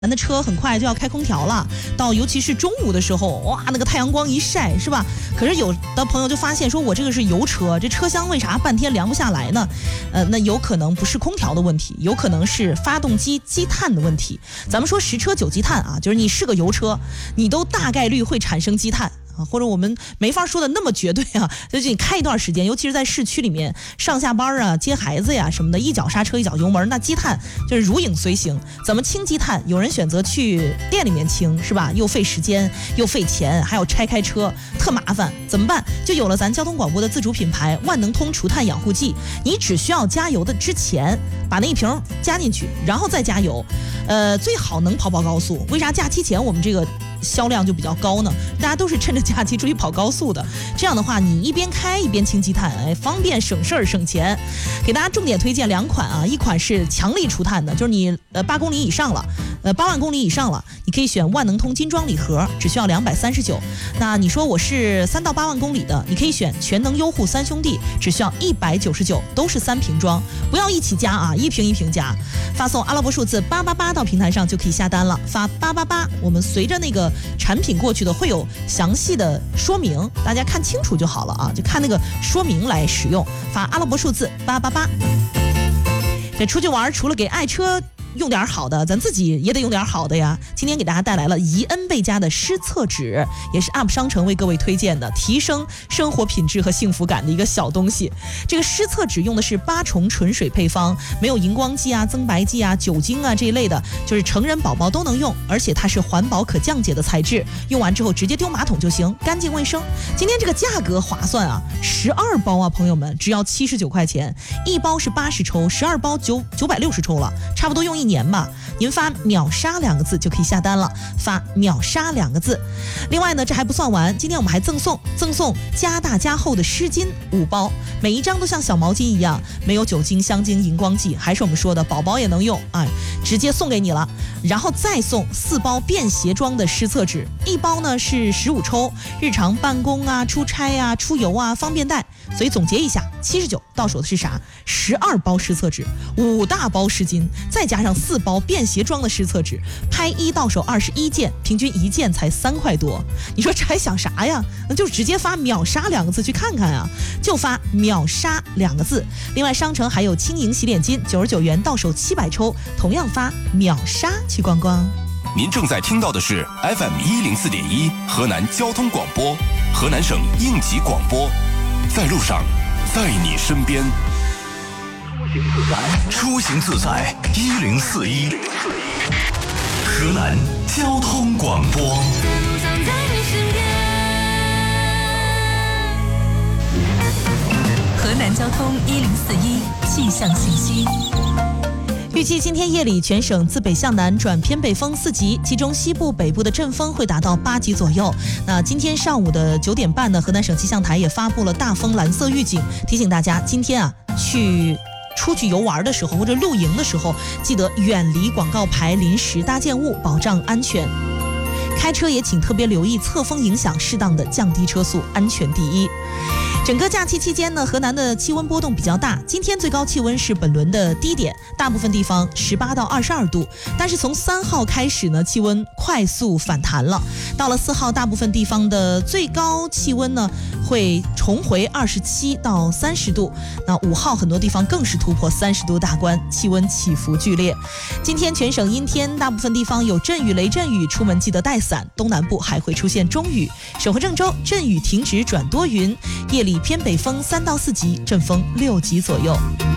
咱的车很快就要开空调了，到尤其是中午的时候，哇，那个太阳光一晒，是吧？可是有的朋友就发现说，我这个是油车，这车厢为啥半天凉不下来呢？那有可能不是空调的问题，有可能是发动机积碳的问题。咱们说10车9积碳啊，就是你是个油车，你都大概率会产生积碳。或者我们没法说的那么绝对啊，就是你开一段时间，尤其是在市区里面上下班啊、接孩子呀什么的，一脚刹车一脚油门，那积碳就是如影随形。怎么清积碳？有人选择去店里面清，是吧？又费时间又费钱，还要拆开车，特麻烦。怎么办？就有了咱交通广播的自主品牌万能通除碳养护剂，你只需要加油的之前把那一瓶加进去，然后再加油。最好能跑高速。为啥假期前我们这个销量就比较高呢？大家都是趁着假期出去跑高速的，这样的话你一边开一边清积碳，方便省事儿省钱。给大家重点推荐2款啊，一款是强力除碳的，就是你8公里以上了，8万公里以上了，你可以选万能通金装礼盒，只需要239。那你说我是3到8万公里的，你可以选全能优护3兄弟，只需要199，都是3瓶装，不要一起加啊，一瓶一瓶加。发送阿拉伯数字888到平台上就可以下单了，发888，我们随着那个产品过去的会有详细的说明，大家看清楚就好了啊，就看那个说明来使用，发阿拉伯数字888。这出去玩除了给爱车用点好的，咱自己也得用点好的呀。今天给大家带来了怡恩贝佳的湿厕纸，也是 UP 商城为各位推荐的，提升生活品质和幸福感的一个小东西。这个湿厕纸用的是8重纯水配方，没有荧光剂啊、增白剂啊、酒精啊这一类的，就是成人宝宝都能用，而且它是环保可降解的材质，用完之后直接丢马桶就行，干净卫生。今天这个价格划算啊，12包啊，朋友们，只要79块钱，一包是80抽，12包960抽了，差不多用1年吧。您发秒杀2个字就可以下单了，发秒杀2个字。另外呢，这还不算完，今天我们还赠送加大加厚的湿巾5包，每一张都像小毛巾一样，没有酒精、香精、荧光剂，还是我们说的宝宝也能用，直接送给你了。然后再送4包便携装的湿厕纸，一包呢是15抽，日常办公啊、出差啊、出游啊方便带。所以总结一下，79到手的是啥？12包湿厕纸，5大包湿巾，再加上4包便携装的湿厕纸，拍1到手21件，平均1件才3块多。你说这还想啥呀？那就直接发秒杀2个字去看看啊，就发秒杀2个字。另外商城还有轻盈洗脸巾99元到手700抽，同样发秒杀去逛逛。 您正在听到的是 FM104.1 河南交通广播，河南省应急广播，在路上，在你身边。出行自在1041，河南交通广播。 河南交通1041气象信息。 预计今天夜里全省自北向南转偏北风4级，其中西部北部的阵风会达到8级左右。那今天上午的9点半呢，河南省气象台也发布了大风蓝色预警，提醒大家今天出去游玩的时候或者露营的时候，记得远离广告牌、临时搭建物，保障安全。开车也请特别留意侧风影响，适当的降低车速，安全第一。整个假期期间呢，河南的气温波动比较大，今天最高气温是本轮的低点，大部分地方18到22度，但是从3号开始呢，气温快速反弹了，到了4号，大部分地方的最高气温呢会重回27到30度，那5号很多地方更是突破30度大关，气温起伏剧烈。今天全省阴天，大部分地方有阵雨、雷阵雨，出门记得带伞，东南部还会出现中雨。省会郑州阵雨停止转多云，夜里偏北风3到4级，阵风6级左右。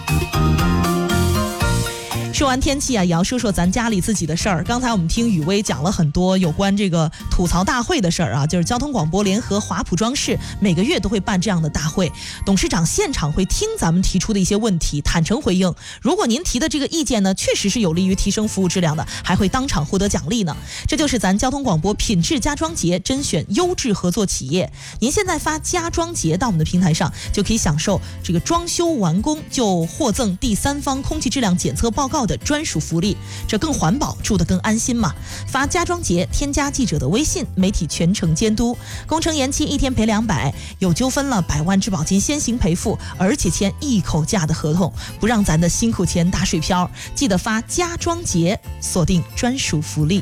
说完天气啊，也要说说咱家里自己的事儿。刚才我们听雨薇讲了很多有关这个吐槽大会的事儿啊，就是交通广播联合华普装饰每个月都会办这样的大会，董事长现场会听咱们提出的一些问题，坦诚回应。如果您提的这个意见呢，确实是有利于提升服务质量的，还会当场获得奖励呢。这就是咱交通广播品质家装节甄选优质合作企业。您现在发家装节到我们的平台上，就可以享受这个装修完工就获赠第3方空气质量检测报告要的专属福利，这更环保，住得更安心嘛。发家装节，添加记者的微信，媒体全程监督，工程延期1天赔200，有纠纷了100万质保金先行赔付，而且签一口价的合同，不让咱的辛苦钱打水漂。记得发家装节，锁定专属福利。